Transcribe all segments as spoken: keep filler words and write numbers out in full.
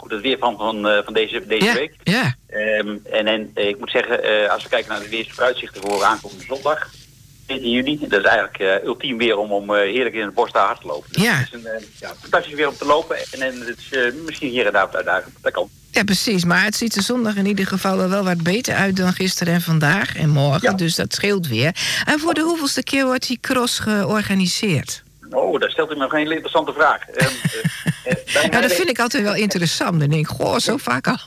goed het weer van, van, uh, van deze, deze ja, week. Ja. Um, en, en uh, ik moet zeggen, uh, als we kijken naar de weersvooruitzichten voor aankomende zondag, veertien juni, dat is eigenlijk uh, ultiem weer om, om uh, heerlijk in het bos te hard te lopen. Dus ja. Het is een uh, ja, fantastisch weer om te lopen en, en het is uh, misschien hier en daar wat uitdagend. Dat kan. Ja, precies. Maar het ziet er zondag in ieder geval wel wat beter uit dan gisteren en vandaag en morgen. Ja. Dus dat scheelt weer. En voor de hoeveelste keer wordt die cross georganiseerd? Oh, daar stelt u me nog een hele interessante vraag. Um, uh, uh, ja, dat vind ik altijd wel interessant. Dan denk ik, goh, zo vaak al.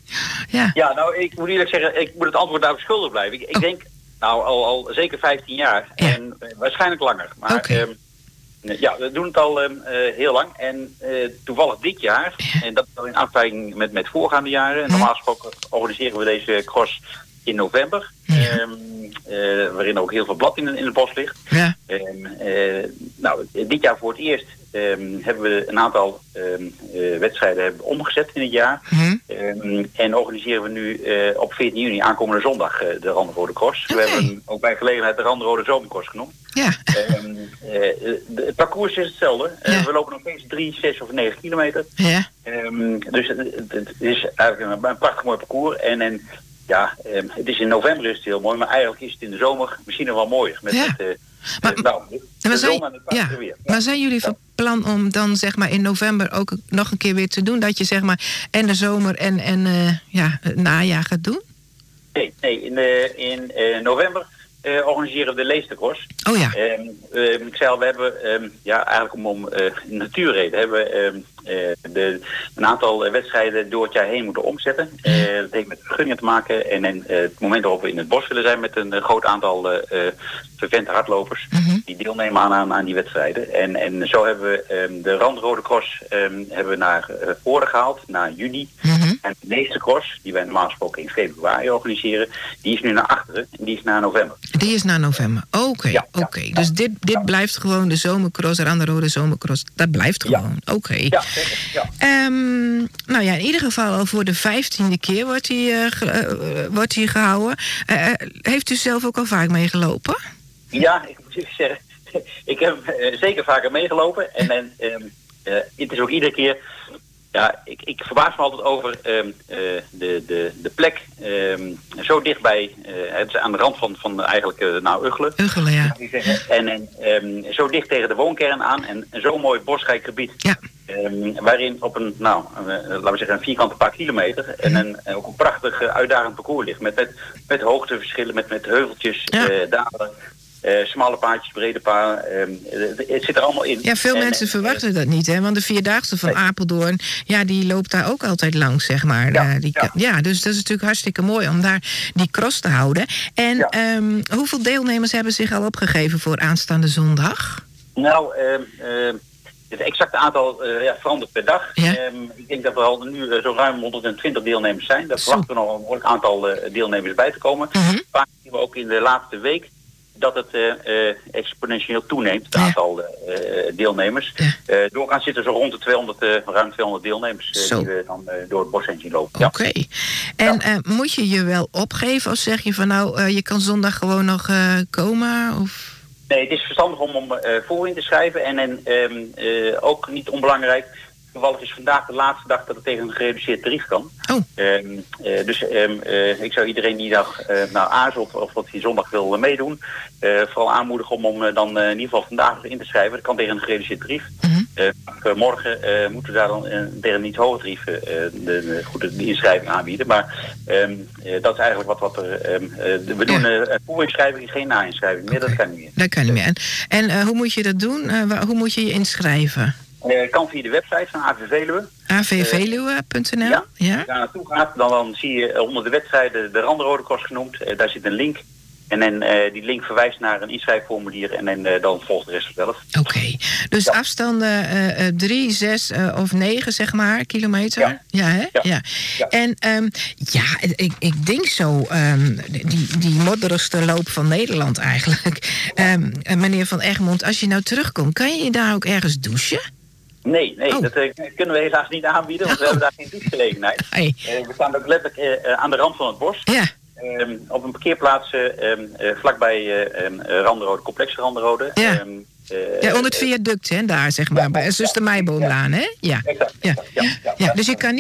ja. ja, nou, ik moet eerlijk zeggen, ik moet het antwoord daarop schuldig blijven. Ik, ik oh. denk, nou, al, al zeker vijftien jaar. Ja. En uh, waarschijnlijk langer. Maar okay. um, ja, we doen het al um, uh, heel lang. En uh, toevallig dit jaar, ja. en dat is al in afwijking met, met voorgaande jaren. En normaal gesproken organiseren we deze cross in november. Ja. Um, uh, waarin ook heel veel blad in, in het bos ligt. Ja. Um, uh, nou, dit jaar voor het eerst um, hebben we een aantal um, uh, wedstrijden hebben omgezet in het jaar. Mm-hmm. Um, en organiseren we nu uh, op veertien juni, aankomende zondag, uh, de Randerode Cross. Okay. We hebben hem ook bij gelegenheid de Randerode Zomercross genoemd. Ja. Um, uh, de, het parcours is hetzelfde. Uh, ja. We lopen nog steeds drie, zes of negen kilometer. Ja. Um, dus het, het, het is eigenlijk een, een prachtig mooi parcours. En, en ja, um, het is in november is het heel mooi, maar eigenlijk is het in de zomer misschien nog wel mooier. Met, ja. met, uh, maar, uh, nou, de, maar, de zijn, het ja. weer. Ja. maar zijn jullie van plan om dan zeg maar in november ook nog een keer weer te doen? Dat je zeg maar en de zomer en, en uh, ja, het najaar gaat doen? Nee, nee in, uh, in uh, november uh, organiseren we de Leestercross. Oh ja. Um, uh, ik zei al, we hebben um, ja, eigenlijk om, om uh, natuurreden hebben we um, uh, de, een aantal wedstrijden door het jaar heen moeten omzetten. Uh, dat heeft met vergunningen te maken en, en uh, het moment waarop we in het bos willen zijn met een uh, groot aantal uh, uh, vervente hardlopers mm-hmm. die deelnemen aan, aan, aan die wedstrijden. En, en zo hebben we um, de Randerode Cross um, hebben we naar uh, voren gehaald, naar juni. Mm-hmm. En de meeste cross, die wij normaal gesproken in februari organiseren, die is nu naar achteren en die is naar november. Die is naar november. Oké, okay, ja, oké. Okay. Ja, dus dit, dit ja. blijft gewoon de zomercross, de Randerode Zomercross. Dat blijft gewoon. Ja. Oké. Okay. Ja, zeker. Ja. Um, nou ja, in ieder geval al voor de vijftiende keer wordt die, uh, ge, uh, wordt die gehouden. Uh, heeft u zelf ook al vaak meegelopen? Ja, ik moet even zeggen, ik heb uh, zeker vaker meegelopen. En, en um, uh, het is ook iedere keer... Ja, ik, ik verbaas me altijd over um, uh, de, de, de plek. Um, zo dichtbij, uh, het is aan de rand van, van eigenlijk uh, nou, Uggelen. Uggelen, ja. En, en um, zo dicht tegen de woonkern aan en zo'n mooi bosrijk gebied. Ja. Um, waarin op een, nou, uh, laten we zeggen, een vierkante paar kilometer en een, uh, ook een prachtig uh, uitdagend parcours ligt. Met, met, met hoogteverschillen, met, met heuveltjes, ja. uh, dalen. Uh, smalle paadjes, brede paden, um, het zit er allemaal in. Ja, veel en, mensen verwachten uh, dat niet, hè? Want de Vierdaagse van nee. Apeldoorn, ja, die loopt daar ook altijd langs, zeg maar. Ja, uh, die, ja. ja, dus dat is natuurlijk hartstikke mooi om daar die cross te houden. En ja. um, hoeveel deelnemers hebben zich al opgegeven voor aanstaande zondag? Nou, uh, uh, het exacte aantal uh, ja, verandert per dag. Ja. Um, ik denk dat er al nu uh, zo ruim honderdtwintig deelnemers zijn. Daar verwachten we nog een behoorlijk aantal uh, deelnemers bij te komen. Mm-hmm. Vaak zien we ook in de laatste week dat het uh, uh, exponentieel toeneemt, het ja. aantal uh, deelnemers. Ja. Uh, doorgaans zitten zo rond de tweehonderd, uh, ruim tweehonderd deelnemers uh, die we dan uh, door het bos heen zien lopen. Oké. Okay. Ja. En uh, moet je je wel opgeven of zeg je van nou, uh, je kan zondag gewoon nog uh, komen? Of? Nee, het is verstandig om om uh, voor in te schrijven en, en um, uh, ook niet onbelangrijk. Toevallig is vandaag de laatste dag dat het tegen een gereduceerd tarief kan. Oh. Um, uh, dus um, uh, ik zou iedereen die nog uh, nou aarzelt of dat hij zondag wil uh, meedoen, uh, vooral aanmoedigen om, om uh, dan uh, in ieder geval vandaag nog in te schrijven. Dat kan tegen een gereduceerd tarief. Mm-hmm. Uh, morgen uh, moeten we daar dan uh, tegen een iets hoger tarief uh, de, de, goed, de inschrijving aanbieden. Maar um, uh, dat is eigenlijk wat, wat er... Um, uh, de, we doen ja. uh, voorinschrijving, geen na-inschrijving meer. Okay. Dat kan niet meer. Dat kan niet meer. En, en uh, hoe moet je dat doen? Uh, waar, hoe moet je je inschrijven? Uh, kan via de website van A V Veluwe. A V Veluwe punt n l? Uh, ja, ja. Als je daar naartoe gaat, dan, dan zie je onder de wedstrijden de Randerode Cross genoemd. Uh, daar zit een link. En dan, uh, die link verwijst naar een inschrijfformulier en, en uh, dan volgt de rest zelf. Oké, okay. Dus ja. afstanden uh, drie, zes uh, of negen, zeg maar, kilometer? Ja. Ja, hè? Ja. Ja. Ja. En um, ja, ik, ik denk zo, um, die, die modderigste loop van Nederland eigenlijk. Um, meneer Van Egmond, als je nou terugkomt, kan je daar ook ergens douchen? Nee, nee, oh. dat uh, kunnen we helaas niet aanbieden, want oh. we hebben daar geen douchegelegenheid. Hey. Uh, we staan ook letterlijk uh, aan de rand van het bos. Ja. Um, op een parkeerplaats uh, um, uh, vlakbij uh, um, Randerode, complex Randerode. Ja. Um, uh, ja, onder het viaduct, hè, daar zeg maar, ja, bij Zuster Meiboomlaan, hè? Ja. Exact, ja. exact, ja, ja, ja. ja. Dus je kan niet